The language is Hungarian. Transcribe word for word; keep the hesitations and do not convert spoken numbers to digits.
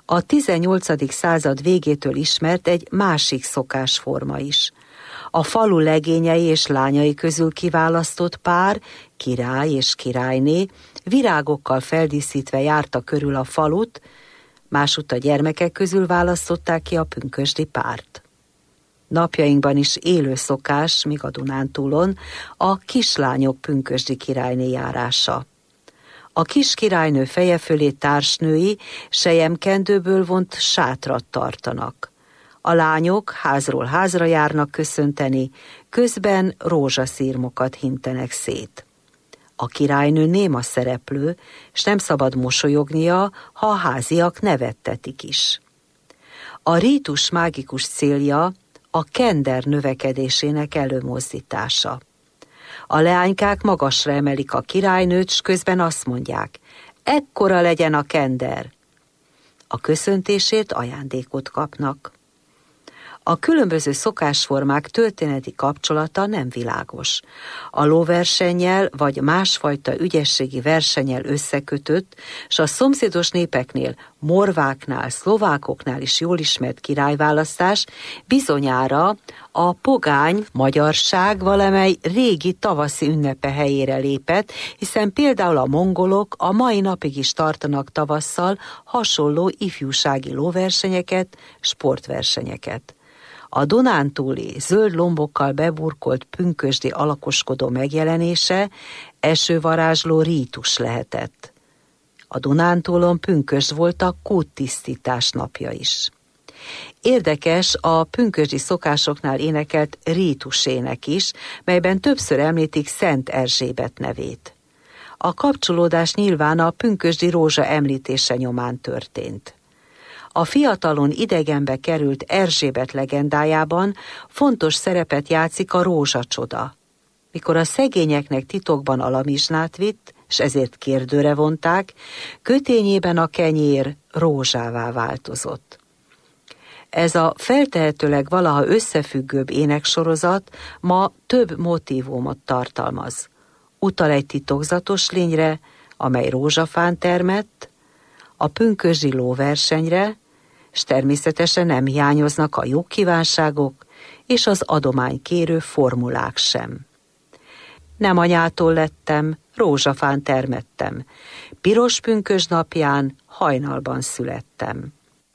A tizennyolcadik század végétől ismert egy másik szokásforma is. A falu legényei és lányai közül kiválasztott pár, király és királyné, virágokkal feldíszítve járta körül a falut, másutt a gyermekek közül választották ki a pünkösdi párt. Napjainkban is élő szokás, míg a Dunántúlon, a kislányok pünkösdi királyné járása. A kis királynő feje fölé társnői selyemkendőből vont sátrat tartanak. A lányok házról házra járnak köszönteni, közben rózsaszírmokat hintenek szét. A királynő néma szereplő, s nem szabad mosolyognia, ha a háziak nevettetik is. A rítus mágikus célja a kender növekedésének előmozdítása. A leánykák magasra emelik a királynőt, s közben azt mondják, ekkora legyen a kender. A köszöntésért ajándékot kapnak. A különböző szokásformák történeti kapcsolata nem világos. A lóversennyel vagy másfajta ügyességi versennyel összekötött, s a szomszédos népeknél, morváknál, szlovákoknál is jól ismert királyválasztás bizonyára a pogány magyarság valamely régi tavaszi ünnepe helyére lépett, hiszen például a mongolok a mai napig is tartanak tavasszal hasonló ifjúsági lóversenyeket, sportversenyeket. A dunántúli zöld lombokkal beburkolt pünkösdi alakoskodó megjelenése esővarázsló rítus lehetett. A Dunántúlon pünkösd volt a kúttisztítás napja is. Érdekes a pünkösdi szokásoknál énekelt rítusének is, melyben többször említik Szent Erzsébet nevét. A kapcsolódás nyilván a pünkösdi rózsa említése nyomán történt. A fiatalon idegenbe került Erzsébet legendájában fontos szerepet játszik a rózsacsoda. Mikor a szegényeknek titokban alamizsnát vitt, s ezért kérdőre vonták, kötényében a kenyér rózsává változott. Ez a feltehetőleg valaha összefüggőbb éneksorozat ma több motívumot tartalmaz. Utal egy titokzatos lényre, amely rózsafán termett, a pünkösdi lóversenyre, s természetesen nem hiányoznak a jogkívánságok és az adománykérő formulák sem. Nem anyától lettem, rózsafán termettem, piros pünkösd napján hajnalban születtem.